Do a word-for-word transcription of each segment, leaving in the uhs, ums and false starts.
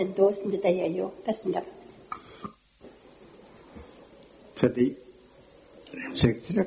endorsed in the tayo. That's enough. Sati. Secretary.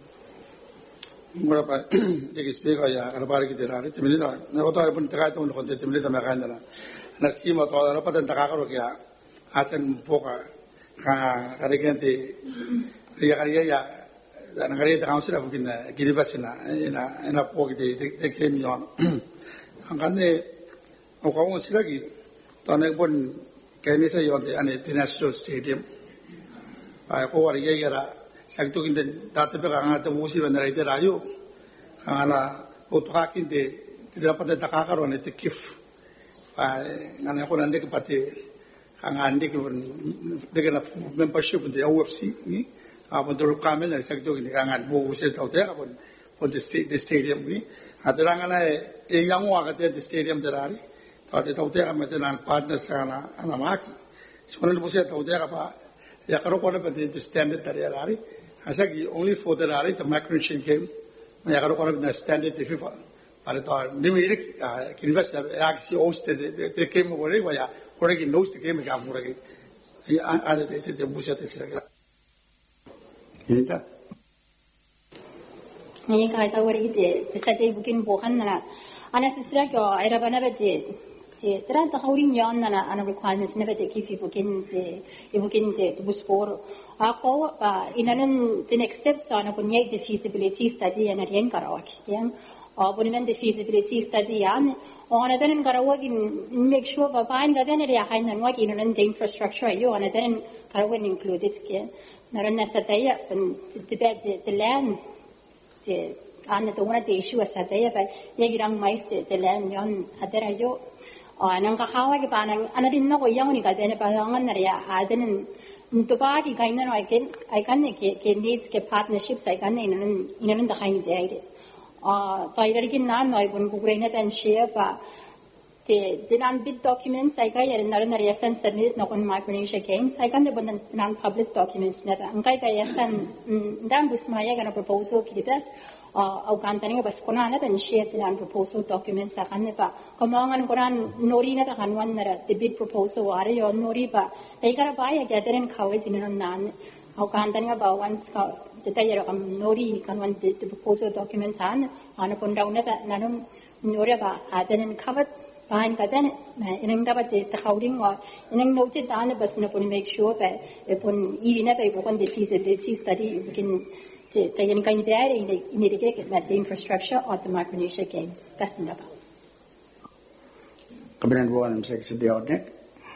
Murapa jadi speaker ya kalau balik kita hari timnya dah, nak tahu pun terkait dengan konten timnya dah makan dah. Nasi mau tahu apa tentang kakak orang ya, asen poka, kah hari nanti ya hari ya, dan hari itu kamu sudah mungkin kiri pasina, ina ina poki di di kiri mian. Angkat ni, aku kamu sih lagi, tahun pun kayaknya saya yang di ane International Stadium, aku hari ya kira. Sakto kinde dati pe kanga te musi bandera ite rayo kanga otoka kinde tidak pada takakaro ne te kif pa ngana ko nande ke pati kanga ande ke dengan membership de O F C ni apa tu kamel ne sakto kinde kanga bo usi tau te apa pon de stadium ni adara ngana e yango agate de stadium derari tate tau te ama te nan partners kana ana mak sono busi tau te apa ya karo ko ne pati standard derari Asaki only for the rally the micronation came. I got one of the standard the FIFA. But it are numeric university actually hosted they came over where ya already knows the game again. I added the bush at the Hilda. Ni kata orang itu, sesuatu bukan bukan nana. Anak sisra kau, era bana bete. Terang tak hauring ya nana, anak requirements never take if you bukan te, you bukan te bus for. Ako, inanan the next steps on upon the feasibility study and at yen karawak. Yan, or when the feasibility study yan, on a then karawak in make sure that fine that then area high and work in the infrastructure you on a then karawak included. Narana Sataya and the bed the land the and the one the issue was Sataya by Yagirang mice the land yon Haderayo. Or Nankahawa Banang, and I didn't know a young guy then about an area. I didn't. Tubagi kaina no I can I can ke needs ke partnerships I can in in in the hang there. Ah, tayo rin na no I bun kukurenet and share pa. The the non bid documents I can in naran nariyasan submit no kon Micronesia Games I can the bun non public documents na ang kay kayasan dan busmaya kana proposal kitas. Ah, au kantaning bas kona na dan share the non proposal documents sa kan pa. Kamangan koran nori na ta kanwan na the bid proposal are yo nori pa. They got a buy a gathering cowards in a non. How can't think about once the tailor of Nori can want the proposal documents on on a pundown that none Noraba had then covered behind Gaden in the holding or in noted down the person upon make sure that upon eating a paper on the feasibility study we can take any kind of there in the infrastructure of the Micronesia Games. That's enough. Cabinet one six the ordinate.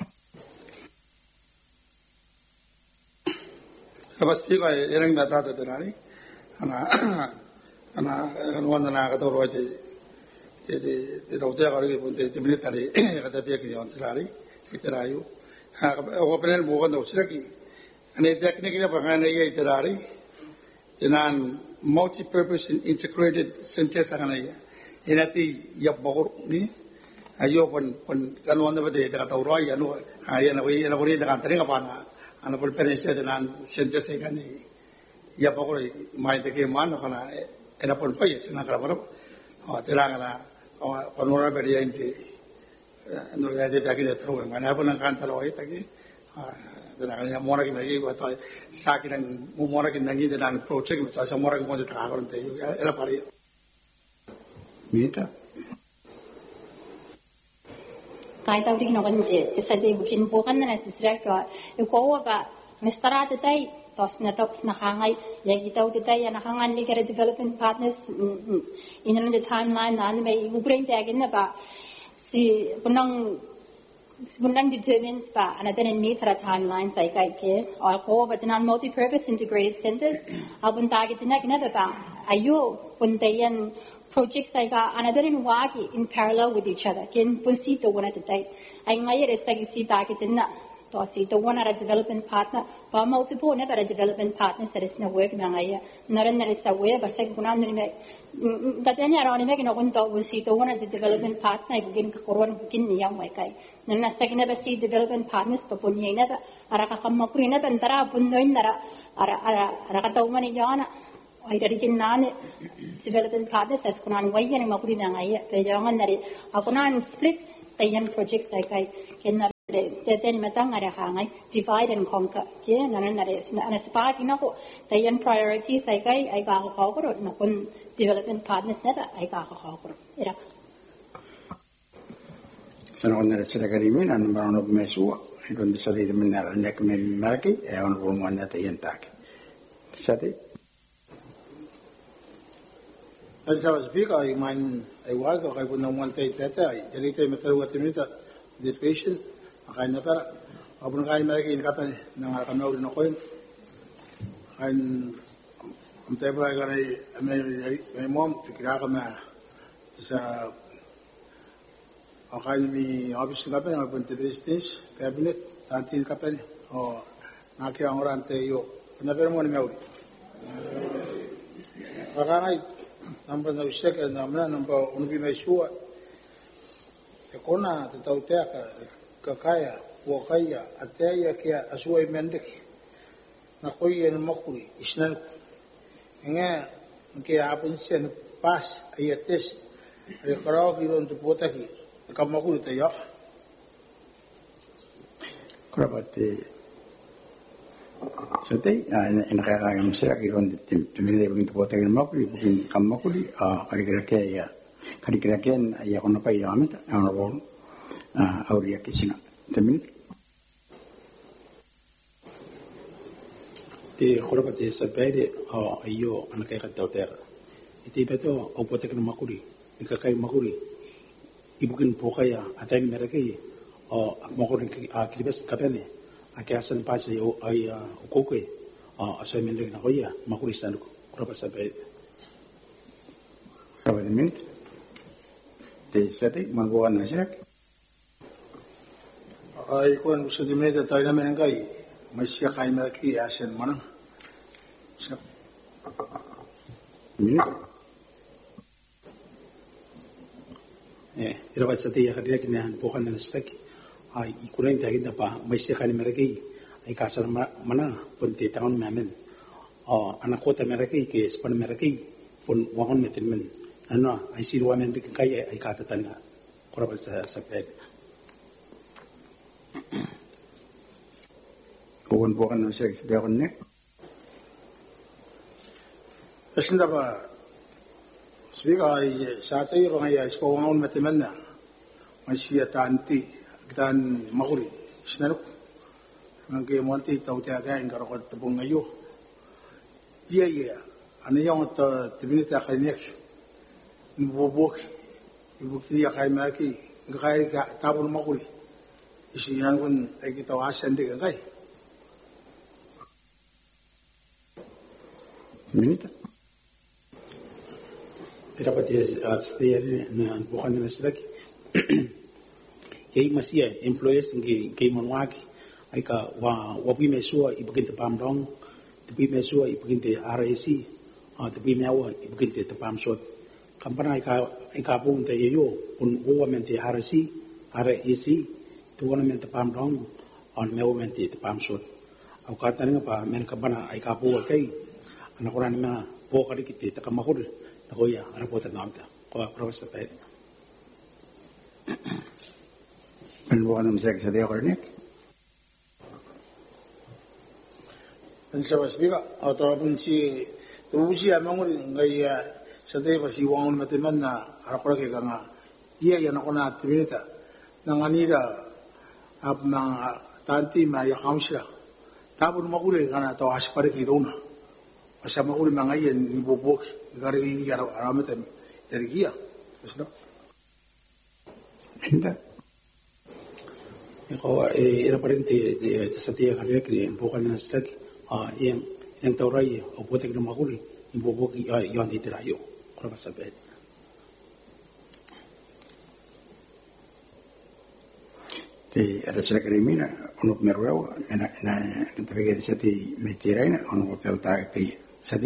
Pasti kau yang dah tahu tu nari, anak anak kan orang nak kata orang itu, jadi jadi tahu dia kalau kita pun jadi minit tadi kata dia kini orang terari, kita rayu. Aku pernah bukan tahu sih lagi. Ane teknik ni apa kan ia terari, dengan multi-purpose and integrated synthesis kan ia. Ini nanti ia bagus ni, ayo pun pun kan orang tu betul kata orang ia nu, ia nak ia nak beri dengan tering apa na. Anak berpensiun dengan senjata sekarang ni, ya pokok mai teke mana kana, enak pun payah senang kerana apa, terang kana, penurut beri ini, nurut ada bagi dia terus, mana pun angkat terus itu lagi, terang kana mora kita lagi, atau sakit dan mora kita lagi dengan projek, misalnya mora kita mau terang orang tu, enak pari. Minta. Kaya tahu di kenokan je, jadi bukan bukan na sisra ko. Ikaw ba, mestara tatay, tos na tops na hangay, yang kita udah tatay na hangan ni kaya development partners, ina the timeline na may ubring tagin na ba, si punang punang determines ba, another in meet sa timeline sa ikay ke, o ako ba tinan multi-purpose integrated centers, abun tagit na kina ba, ayo puntayan projects like another in wagi in parallel with each other. Ken punsi to one at a time. I ngay is like see back it in that. To see the one at a development partner, but multiple never a development partner said it's no work na ngay. Naran na is aware, but second kunan ni me. That any around ni me kino kunto will see the one at the development partner. I begin kakuron begin ni yang way kay. Nana second never see development partners, but pun yun never. Araka kamakuri never antara pun noin nara. Ara ara arakataw man yana. Ay dari kinan development partners as kunan way yan makuri na ngay. Kaya jangan dari ako na splits tayan projects like kay Te te matang ara hangai divide and conquer. Ke nanan nare ana spa kina ko tayan priorities ai kai ai ka ko ko na kun development partners neta ai ka ko ko era. Sono con le sere carime non vanno messo e quando si vede menare nek me marchi e un uomo andata in tag. Sate Al speaker ai man ai wa ka kai kun one tay tata ai jadi tay meter wa timita the patient akai na para abun kai na kin kapan na ka no no koin an am tay ba ga ai mai mom tikra ka ma sa akai mi office kapan abun te business cabinet tantin kapan o na ke orang te yo na pero mo ni mau akai namba na useka na mna namba unubi maisua e kona te tau tea ka kakaya wakaya ateya kia asua i mendeki na koi e na makuri isnanu nga nke apensia na pas ay ates ay karao ki ron tu potaki ka makuri te yak Kurabate Sate in kaya ng sira kiron tumili bugin to potay ng makuli bugin kam makuli ah karikirake ya karikiraken ay ako na pa iamit ang ron ah auria kisina temin te kurabate sabere ah ayo anak kaya katauter iti beto o potay ng makuli ikakay makuli ibugin po kaya atay merake o makuli kilibas kapene Akiasan pa sa iyo ay ukoke assignment na koya makurisan ko kurapa sabi Kurabate minute te sate magawa na siya ay kun gusto di minute tayo naman ngay may siya kay malaki asen manang sa minute eh irabat sa tiya kadya kinahan bukan na stak ay ikulang tagin na pa may siya kani meraki ay kasar mana punti taon mamen oh anak ko ta meraki ke span meraki pun wangon metin men ano ay silwa men dik kay ay katatan nga kuraba sa sa peg kuwan bukan na siya sa dakon ne Asinda ba speaker ay sa tayo ron ay isko wangon metin men na may siya tanti dan makuri sinaruk ngke monti tau tia ga ngaro ko tepung ayo iya iya ana yang ta tibini ta khainek mbobok ibu kiya kai maki ngai ga tabun makuri isi yang kun ai kita wasan de ngai minute irapati astiyari na bukan na siraki Kei masia employees ngi kei manwaki ai ka wa wapi mesua ibugin te pamdong te mesua ibugin te R A C a te mewa ibugin te te pamsot kampana ai ka ai ka pun te yo pun uwa men te R A C R A C te wana men te pamdong on mewa men te te pamsot au ka tani pa men kampana ai ka pu kai ana kora ni ma po ka dikite te kamahur na koya ara pota namta ko professor pe Bukan ng siya sa dakon ne Ansa ba speaker auto pun si tu si amang ngai sa tayo pa si wangon metin men na ara ko ke nga iya yan ako na tibinita nanganira ap mga tanti ma ya kausira tapon makuli kana to aspare ki rona asa makuli mga yan ni bobok gari ni ara arameten dari kia isno Hindi Ikaw ay iraparente sa tiya kanila kaya bukan na stak yang yang tauray o putik na makuli ibubuk yon titirayo kurang sabi Ti ada sila karimina unuk merwau na na tapi kita sati metirai na unuk pelta kai sati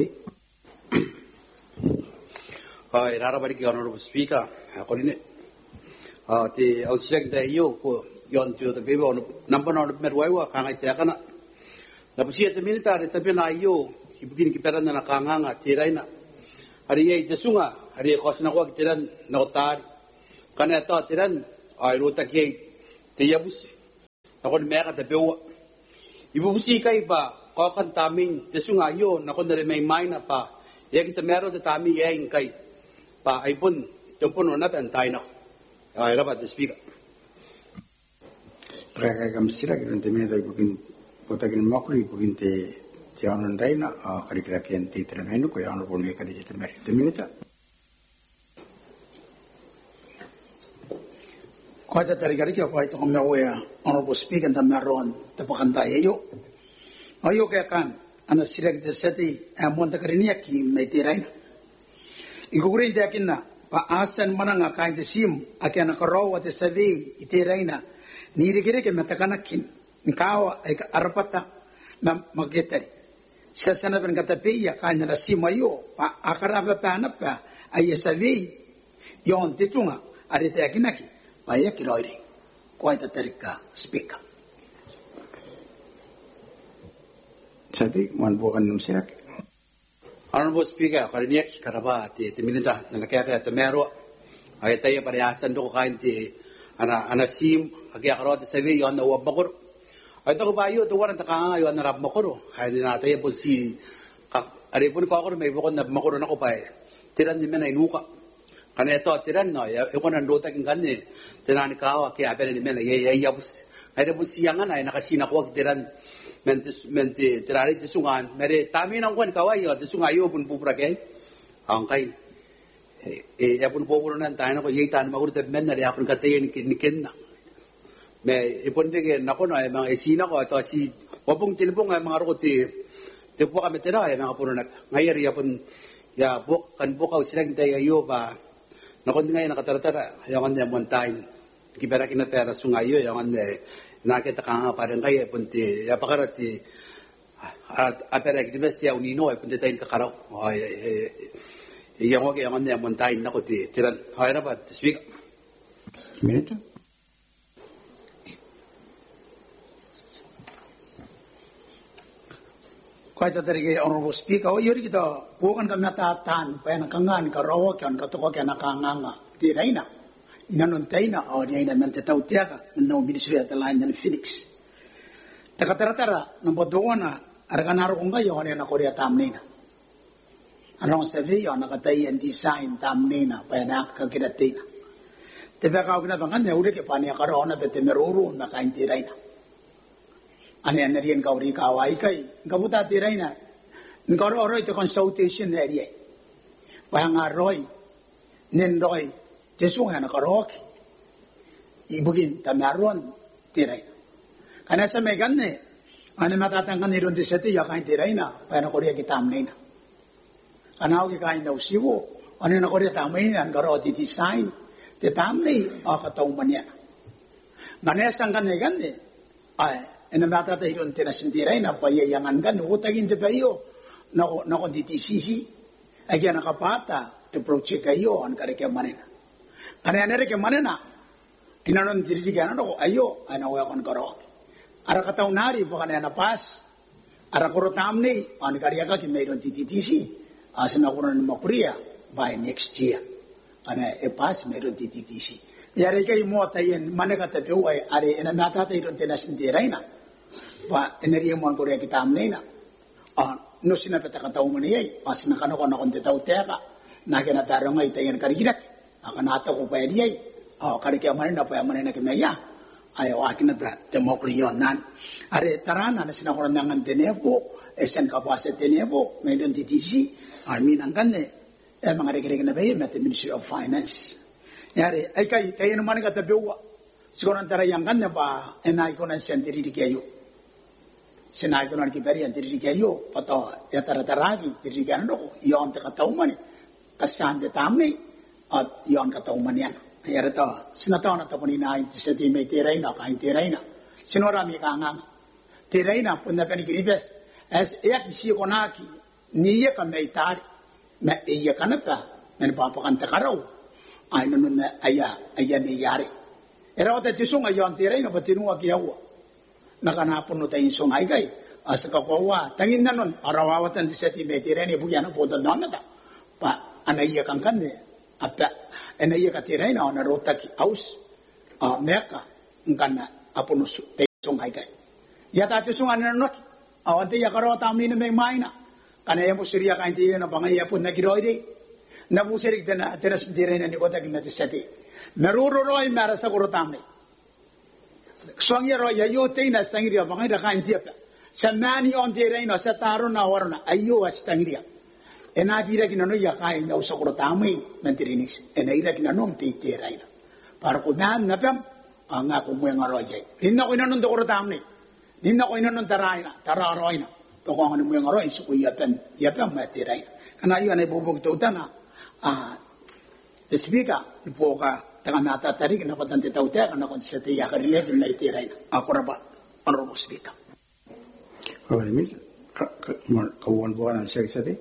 Hai rara bari ki honorable speaker ako ni ah ti au sek da yo ko yon tio te bebo number no merwau wa kanga te kana na pusia te military te pena yo ibugin ki perana na kanga tirai na hari ye desunga hari ko sina ko tiran na otar kana ta tiran ai rota ki te yabus nakon meka te bewa ibu busi kai ba ko kan tamin te sunga yo nakon dere mai mai na pa ye kita mero te tami ye in kai pa ai pun tempon na pen tai na ai ra ba te speaker Raka kamsira kiron te mina tai bukin potakin makuri bukin te te anon reina a karikira ken te terangenu ko anon pon me kari te mer te minita Ko ta tarigari ko ko ito kami oya honorable speaker ta meron te pakanta yo ayo ke kan ana sirak te seti amon ta karinia ki mai te reina igugurin te akinna pa asan mananga kain te sim akena karawa te savi ite reina nirigire ke matakanakin nkawa ay arapata na magetari sasana ben katapeya kanya na simayo pa akaraba pa pa ay savi yon titunga arite akinaki pa ya kiroire kwaita tarika speaker Sati man bukan num sirak honorable speaker kariniak karaba te te minita na kaya te mero ay tayo pariasan do kain te ana ana sim agi akarot sa vi yon na wabakor ay to bayo to waran taka yon na rab makoro ay na tayo po si ari po ko ako may bukod na makoro na ko pa tiran ni mena inuka kana ito tiran no e ko nan dota king kanne tiran ka wa kaya pero ni mena ye ye yabus ay po siyangan ay nakasina ko tiran mente mente tirari tisungan mere tami nang kwan kawai yo tisungayo pun pupra kay ang kay e ya pun pupura nan tayo ko yei tan magur te men na ya pun katay ni ken na me ipon de na ko na mga esina ko to si wapong tilpong ay mga ro ti ti po kami tira ay mga puno na ngayari ya pun ya buk kan bukaw silang tayo ayo ba na ko ngay nakataratara yung kan mon time kibera kina pera sungayo yung kan nakita ka nga parang kaya punti ya pakarati at apera activist ya unino ay punti tayo kakaraw ay yang wag yang anda montain na ko ti tiran hayra ba speak minute kwaita tarige honorable speaker o yuri kita bukan kami tatan pa na kangan ka rawa kan ka to ka na kanganga ti reina inanon taina o ni ina mente tau tiaga no ministry at line in Phoenix takatara no bodona arganaro kunga yo ne na korea tamnina anong sabi yo nakatay ang design tamnina pa na ka kinatina tebe ka ogna bangan ne ure ke pani ka ro na bete meruru na ka inti reina ani anarian ka uri ka wai kai gabuta ti reina ngoro oro ite consultation area pa nga roi nen roi Tesunga na karok, ibugin tamaron tiray. Kana sa may ganne, ano matatangkan ni Rundi Seti, yakain tiray na, pa na Korea kitamnay na. Kana ako kikain na usiwo, ano na Korea tamay na, ang garo di design, di tamnay, o katauman yan. Ganaya sang ganne ganne, ay, ano matatay Rundi na sintiray na, payayangan gan, utagin di pa iyo, na ko di tisisi, ay kaya nakapata, to project kayo, ang karikya manina. Karena ane reke mana na, inanon diri diri kana no ayo ana wa kon karo. Ara kataw nari bukan ana pas. Ara koro tamni an kariya ka ki meron tititisi. Asana koro na makuria by next year. Ana e pas meron tititisi. Yare kay mo tayen mana kata pe uai are ina mata tay ron tenas ndiraina. Ba eneriya mo an korea kita amnena. Ah no sina peta kataw mo niyay pas na kano kono kon tetaw teka. Na kena tarong ay tayen karihirak. Akan ato ko pa diay oh kari kaya manin na pa manin na kimaya ay wakin na ta demokriyon nan are tarana na sinakuran ng tenepo esen kapase tenepo may don titisi ay minang kanne eh mga rekirig na bayi met Ministry of Finance yare ay kay tayo naman ka tabiwa siguro ang tarayang kanne pa enay ko ng sentiri di kayo sinay ko ng kiberi ang tiri di kayo pato ya tarataragi tiri di kayo no yon te katauman kasande tamni at yon katauman yan. Kaya ito, sinataw na ito po ni na sa timay tiray na, kain tiray na. Sinurami ka nga. Tiray na, punta pa ni Kiribes. As iyak isi ko na ki, niya ka may tari. Na iya ka na pa, na napapakanta ka raw. Ay nanon na aya, aya niyari. Era ko tayo sung ayon tiray na, patinuwa kiyawa. Nakanapon no tayo sung ay kay. Asa ka kawa, tangin na nun, arawawatan sa timay tiray na, bugyan ang puto na na pa, anaiya kang kande. Apa, enaiya ka tiray na, narota ki aus, uh, meka, ngana, apunus, sungai kai ya ta te sungai na nok awante ya karo tamni na maina kana ya musiria ka inti na bangai ya pun na kiroide na musirik dena teras dire na ni kota kinna te sati meruro roi mara sa koro tamni songi ro ya yo te na stangiria bangai da ka inti apa samani on dire na sa taro na warna ayo astangiria ena kira kina no ya kai na usa koro tamai na tirinis ena ira kina nom te te raina para ko nan na pam anga ko mo ngaro ye dinna ko inon do koro tamni dinna ko inon taraina tararoina to ko ngani mo ngaro isu ko ya pen ya pam ma te raina kana yo ne bobog to tana a tesbika ipoka tanga mata tarik na patante tauta kana kon sete ya karine na te raina akora ba onro speaker oh ini kawan bukan saya sete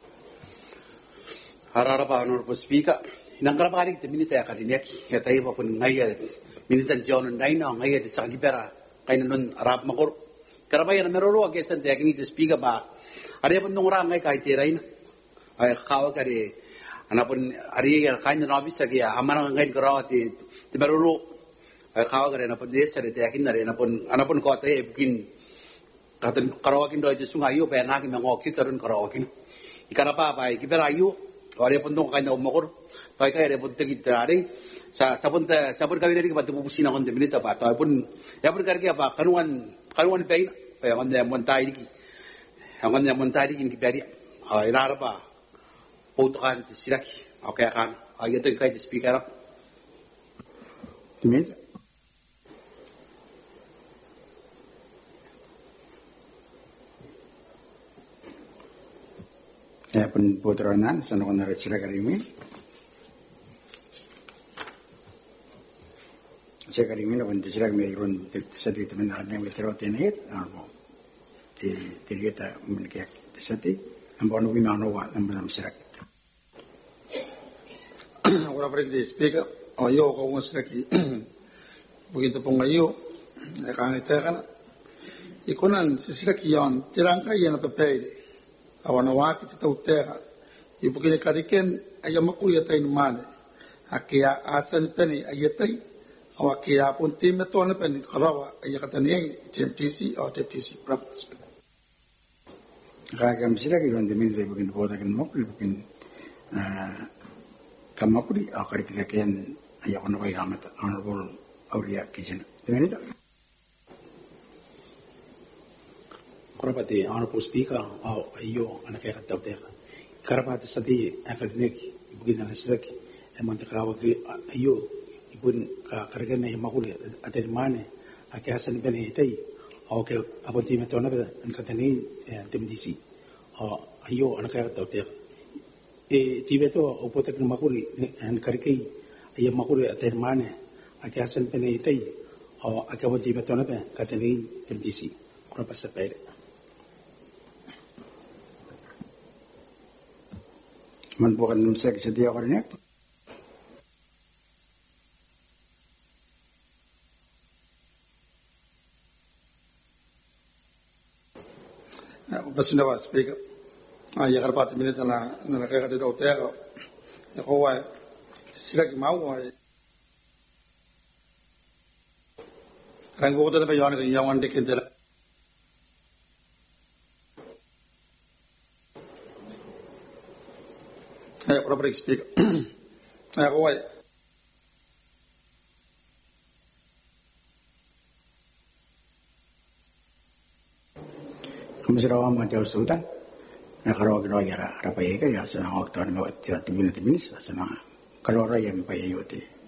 harara pa onro speaker nangkara parik te minita ya karine ki ya tai pa pun ngai minita jono naina ngai de sangi pera kaina non arab makor karabaya na meroro ke san te kini te speaker ba are pun nongra ngai kai te raina ay khawa kare anapun ari ya kain na bisa kia amana ngai karo ti ti meroro ay khawa kare na pun desa te yakin na anapun anapun ko te bukin katan karo kin do sungai yo pe na ki mengo ki karun karo kin ikara pa ba ki pera yo are pun nong kain na makor tai kai re pun te ki tare sa sabun te sabun kawin ri batu busi na kon de minita pa to pun ya pun karke apa kanuan kanuan pe na pe on de montai ki on de montai ki ki peri ay nar pa putukan ti siraki okay kan ay ito kai ti speaker ini ya pun putranan sana kon na sira karimi saya karimi na pun sira me ron sati temen na ne metro tenet ano ti ti kita menkiak sati ambon wi mano wa ambon sira Ahora para que explica, o yo como es aquí, porque te pongo yo, acá en esta gana, y con el se sirve aquí ya, tiranca y en el papel, ahora no va que te tautera, y porque le cariquen, allá me cuya te inmane, aquí a hacen peni, allá te, o aquí a punti me tone peni, carawa, allá que tenía T M T C o T M T C, para explicar. Kagam sira ki ron de min de bukin boda kan mokul bukin kamakuri akar kita kian ayah kono kai amat honorable Auria Kitchen. Dengan itu. Korapati honorable speaker au ayo anak kaya kata utek. Korapati sati akademik bukin na sirak emang tekawa ke ayo ibun ka kargan na makuli aten mane akai hasan ben hitai au ke abon tim to na an katani tim disi au ayo anak kaya kata utek. E tibeto opotek na makuli an karikei ayam makuli aten mane akai hasan ben hitai au akai abon tim to na katani tim disi korapa sepede. Man bukan numsa kesedia orangnya. بس نواس speaker ya karpati minita na na kaya kata utero ya kwa sila ki mau ay rang buko na ba yon ka yang ande kentela ya proper speaker ya kwa Masirawa macam sultan, nak kalau kita ya, apa ya, ya senang waktu orang ngawat, tiba tiba tiba, senang kalau orang yang payah yote.